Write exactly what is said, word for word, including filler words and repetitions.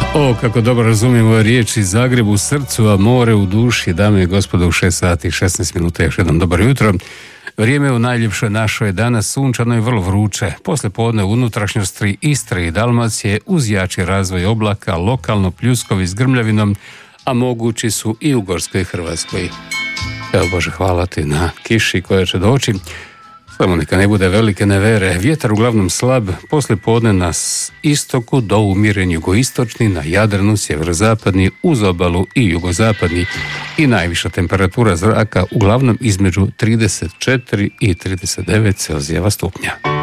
O, kako dobro razumijemo riječi Zagreb u srcu, a more u duši. Dame i gospodo, u šest sati i šesnaest minuta, još jednom dobro jutro. Vrijeme u najljepšoj našoj je danas sunčano i vrlo vruće. Poslije podne u unutrašnjosti Istre i Dalmacije uz jači razvoj oblaka, lokalno pljuskovi s grmljavinom, a mogući su i u Gorskoj Hrvatskoj. Evo Bože, hvala ti na kiši koja će doći. Samo neka ne bude velike nevere. Vjetar uglavnom slab, poslije podne na istoku do umiren jugoistočni, na Jadranu sjeverozapadni, uz obalu i jugozapadni, i najviša temperatura zraka uglavnom između trideset četiri i trideset devet Celzijeva stupnja.